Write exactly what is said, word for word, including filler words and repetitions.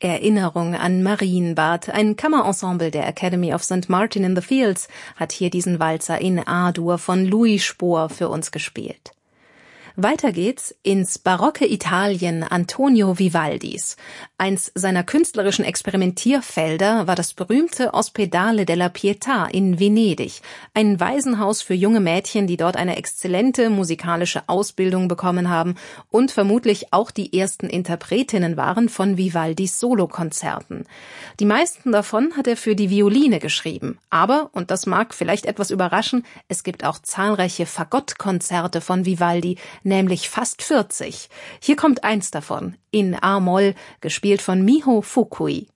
Erinnerung an Marienbad. Ein Kammerensemble der Academy of Saint Martin in the Fields hat hier diesen Walzer in A-Dur von Louis Spohr für uns gespielt. Weiter geht's ins barocke Italien Antonio Vivaldis. Eins seiner künstlerischen Experimentierfelder war das berühmte Ospedale della Pietà in Venedig, ein Waisenhaus für junge Mädchen, die dort eine exzellente musikalische Ausbildung bekommen haben und vermutlich auch die ersten Interpretinnen waren von Vivaldis Solokonzerten. Die meisten davon hat er für die Violine geschrieben, aber, und das mag vielleicht etwas überraschen, es gibt auch zahlreiche Fagottkonzerte von Vivaldi, nämlich fast vierzig. Hier kommt eins davon, in A-Moll, gespielt von Miho Fukui.